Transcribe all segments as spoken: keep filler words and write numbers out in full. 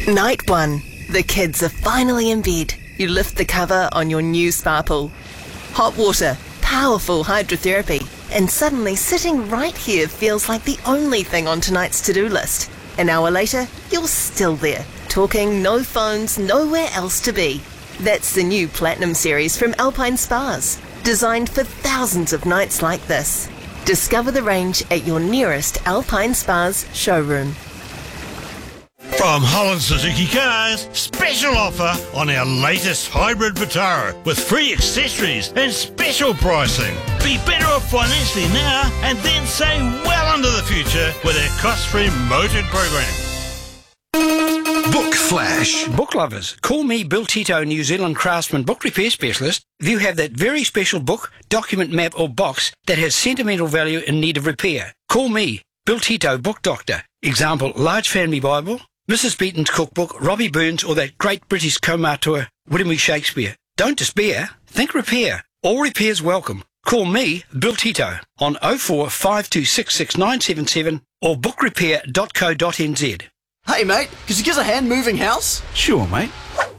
Night one. The kids are finally in bed. You lift the cover on your new Sparkle. Hot water, powerful hydrotherapy, and suddenly sitting right here feels like the only thing on tonight's to-do list. An hour later, you're still there, talking, no phones, nowhere else to be. That's the new Platinum series from Alpine Spas, designed for thousands of nights like this. Discover the range at your nearest Alpine Spas showroom. From Holland Suzuki Cars, special offer on our latest hybrid Vitara with free accessories and special pricing. Be better off financially now and then save well into the future with our cost-free motored program. Book Flash. Book lovers, call me Bill Tito, New Zealand Craftsman Book Repair Specialist. If you have that very special book, document, map or box that has sentimental value in need of repair, call me, Bill Tito, Book Doctor. Example, Large Family Bible, Missus Beaton's Cookbook, Robbie Burns, or that great British comauteur, William E. Shakespeare. Don't despair. Think repair. All repairs welcome. Call me, Bill Tito, on oh four five two six six nine seven seven or book repair dot co dot n z. Hey mate, could you give us a hand moving house? Sure, mate.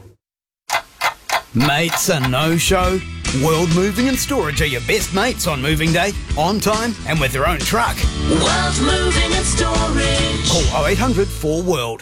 Mates a no-show? World Moving and Storage are your best mates on moving day, on time and with their own truck. World Moving and Storage. Call oh eight hundred four world.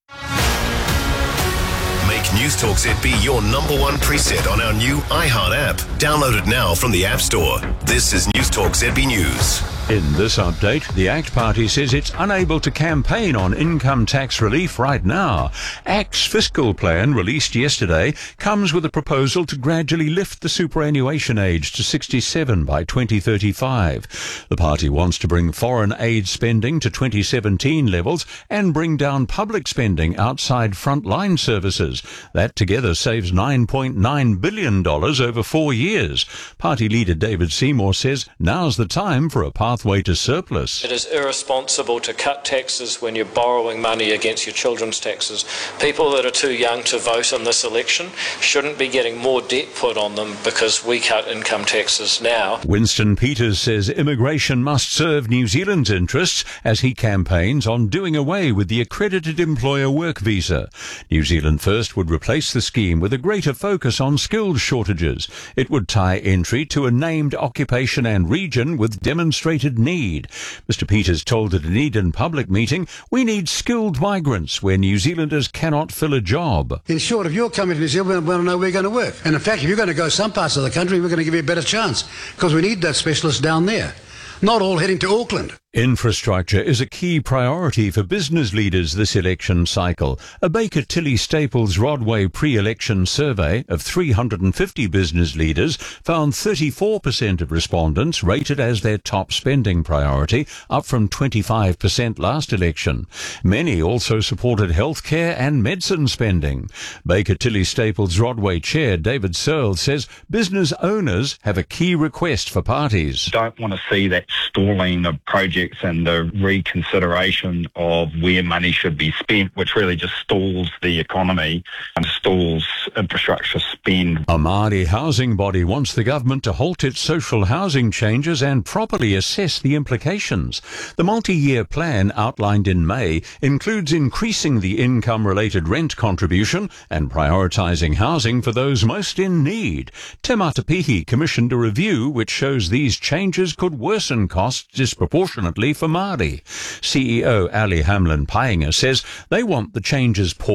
Make Newstalk Z B your number one preset on our new iHeart app. Download it now from the App Store. This is Newstalk Z B News. In this update, the ACT Party says it's unable to campaign on income tax relief right now. ACT's fiscal plan, released yesterday, comes with a proposal to gradually lift the superannuation age to sixty-seven by twenty thirty-five. The party wants to bring foreign aid spending to twenty seventeen levels and bring down public spending outside frontline services. That together saves nine point nine billion dollars over four years. Party leader David Seymour says now's the time for a pathway to surplus. It is irresponsible to cut taxes when you're borrowing money against your children's taxes. People that are too young to vote in this election shouldn't be getting more debt put on them because we cut income taxes now. Winston Peters says immigration must serve New Zealand's interests as he campaigns on doing away with the accredited employer work visa. New Zealand First would replace the scheme with a greater focus on skills shortages. It would tie entry to a named occupation and region with demonstrated need. Mister Peters told a Dunedin public meeting, we need skilled migrants where New Zealanders cannot fill a job. In short, if you're coming to New Zealand, we want to know where you're going to work. And in fact, if you're going to go some parts of the country, we're going to give you a better chance because we need that specialist down there. Not all heading to Auckland. Infrastructure is a key priority for business leaders this election cycle. A Baker Tilly Staples Rodway pre-election survey of three hundred fifty business leaders found thirty-four percent of respondents rated as their top spending priority, up from twenty-five percent last election. Many also supported healthcare and medicine spending. Baker Tilly Staples Rodway Chair David Searle says business owners have a key request for parties. Don't want to see that stalling of projects and the reconsideration of where money should be spent, which really just stalls the economy and stalls infrastructure spend. A Māori housing body wants the government to halt its social housing changes and properly assess the implications. The multi-year plan outlined in May includes increasing the income-related rent contribution and prioritising housing for those most in need. Te Matapihi commissioned a review which shows these changes could worsen costs disproportionately for Māori. C E O Ali Hamlin Painga says they want the changes